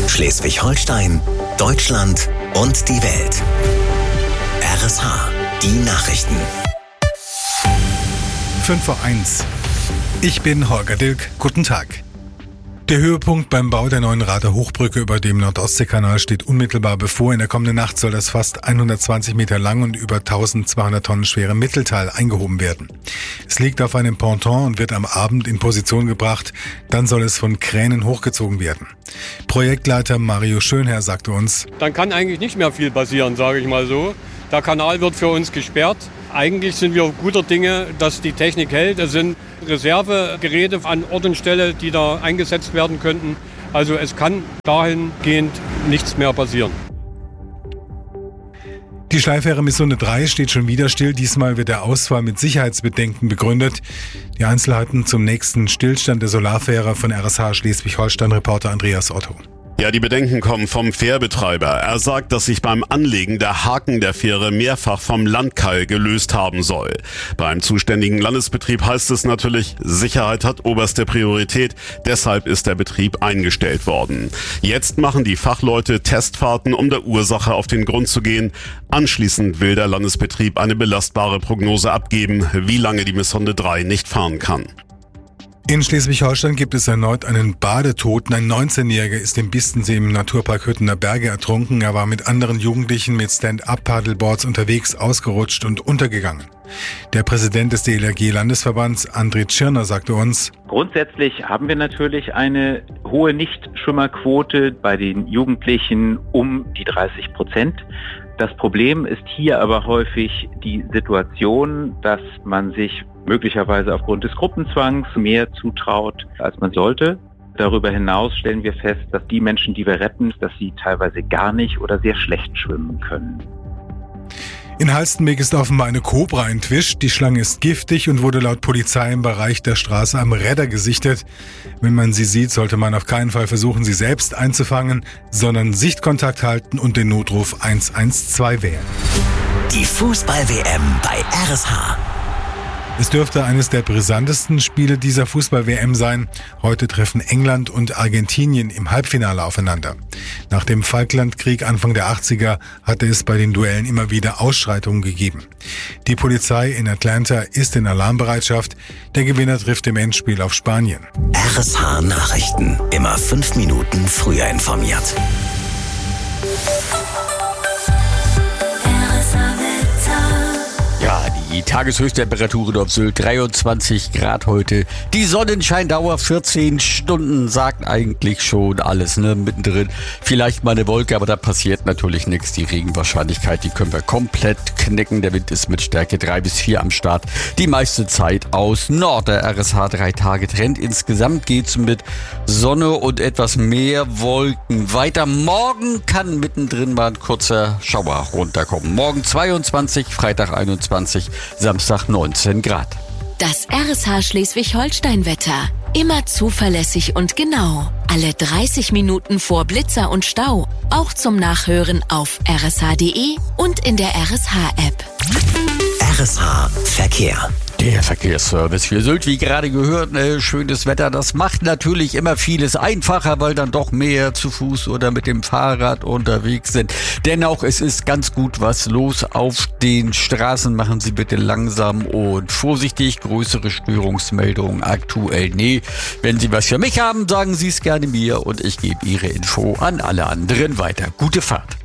Schleswig-Holstein, Deutschland und die Welt. RSH, die Nachrichten. 5:01. Ich bin Holger Dilk. Guten Tag. Der Höhepunkt beim Bau der neuen Rader Hochbrücke über dem Nordostseekanal steht unmittelbar bevor. In der kommenden Nacht soll das fast 120 Meter lang und über 1200 Tonnen schwere Mittelteil eingehoben werden. Es liegt auf einem Ponton und wird am Abend in Position gebracht. Dann soll es von Kränen hochgezogen werden. Projektleiter Mario Schönherr sagte uns: Dann kann eigentlich nicht mehr viel passieren, sage ich mal so. Der Kanal wird für uns gesperrt. Eigentlich sind wir guter Dinge, dass die Technik hält. Es sind Reservegeräte an Ort und Stelle, die da eingesetzt werden könnten. Also es kann dahingehend nichts mehr passieren. Die Schleifähre Misssunde 3 steht schon wieder still. Diesmal wird der Ausfall mit Sicherheitsbedenken begründet. Die Einzelheiten zum nächsten Stillstand der Solarfähre von RSH Schleswig-Holstein-Reporter Andreas Otto. Ja, die Bedenken kommen vom Fährbetreiber. Er sagt, dass sich beim Anlegen der Haken der Fähre mehrfach vom Landkeil gelöst haben soll. Beim zuständigen Landesbetrieb heißt es natürlich, Sicherheit hat oberste Priorität. Deshalb ist der Betrieb eingestellt worden. Jetzt machen die Fachleute Testfahrten, um der Ursache auf den Grund zu gehen. Anschließend will der Landesbetrieb eine belastbare Prognose abgeben, wie lange die Misssunde 3 nicht fahren kann. In Schleswig-Holstein gibt es erneut einen Badetoten. Ein 19-Jähriger ist im Bistensee im Naturpark Hüttener Berge ertrunken. Er war mit anderen Jugendlichen mit Stand-up-Paddleboards unterwegs, ausgerutscht und untergegangen. Der Präsident des DLRG-Landesverbands, André Tschirner, sagte uns: Grundsätzlich haben wir natürlich eine hohe Nichtschwimmerquote bei den Jugendlichen um die 30%. Das Problem ist hier aber häufig die Situation, dass man sich möglicherweise aufgrund des Gruppenzwangs mehr zutraut, als man sollte. Darüber hinaus stellen wir fest, dass die Menschen, die wir retten, dass sie teilweise gar nicht oder sehr schlecht schwimmen können. In Halstenbek ist offenbar eine Kobra entwischt. Die Schlange ist giftig und wurde laut Polizei im Bereich der Straße am Redder gesichtet. Wenn man sie sieht, sollte man auf keinen Fall versuchen, sie selbst einzufangen, sondern Sichtkontakt halten und den Notruf 112 wählen. Die Fußball-WM bei RSH. Es dürfte eines der brisantesten Spiele dieser Fußball-WM sein. Heute treffen England und Argentinien im Halbfinale aufeinander. Nach dem Falklandkrieg Anfang der 80er hatte es bei den Duellen immer wieder Ausschreitungen gegeben. Die Polizei in Atlanta ist in Alarmbereitschaft. Der Gewinner trifft im Endspiel auf Spanien. RSH Nachrichten. Immer 5 Minuten früher informiert. Ja, die Tageshöchsttemperaturen auf Sylt 23 Grad heute. Die Sonnenscheindauer 14 Stunden sagt eigentlich schon alles, ne? Mittendrin vielleicht mal eine Wolke, aber da passiert natürlich nichts. Die Regenwahrscheinlichkeit, die können wir komplett knicken. Der Wind ist mit Stärke 3 bis 4 am Start. Die meiste Zeit aus Nord. Der RSH 3-Tage-Trend. Insgesamt geht's mit Sonne und etwas mehr Wolken weiter. Morgen kann mittendrin mal ein kurzer Schauer runterkommen. Morgen 22, Freitag 21, Samstag 19 Grad. Das RSH Schleswig-Holstein-Wetter. Immer zuverlässig und genau. Alle 30 Minuten vor Blitzer und Stau. Auch zum Nachhören auf rsh.de und in der RSH-App. RSH Verkehr. Der Verkehrsservice für Sylt, wie gerade gehört, schönes Wetter, das macht natürlich immer vieles einfacher, weil dann doch mehr zu Fuß oder mit dem Fahrrad unterwegs sind. Dennoch, es ist ganz gut was los auf den Straßen. Machen Sie bitte langsam und vorsichtig. Größere Störungsmeldungen aktuell nee. Wenn Sie was für mich haben, sagen Sie es gerne mir und ich gebe Ihre Info an alle anderen weiter. Gute Fahrt.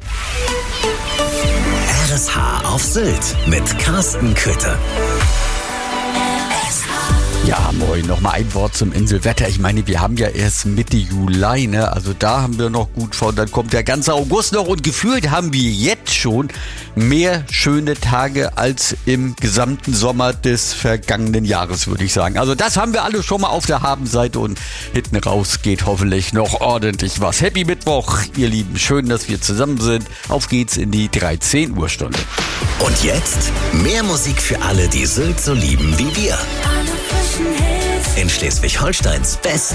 RSH auf Sylt mit Carsten Köthe. Ja, moin, nochmal ein Wort zum Inselwetter. Ich meine, wir haben ja erst Mitte Juli, ne? Also da haben wir noch gut vor. Dann kommt der ganze August noch und gefühlt haben wir jetzt schon mehr schöne Tage als im gesamten Sommer des vergangenen Jahres, würde ich sagen. Also das haben wir alle schon mal auf der Habenseite und hinten raus geht hoffentlich noch ordentlich was. Happy Mittwoch, ihr Lieben. Schön, dass wir zusammen sind. Auf geht's in die 13 Uhr Stunde. Und jetzt mehr Musik für alle, die Sylt so lieben wie wir. In Schleswig-Holsteins besten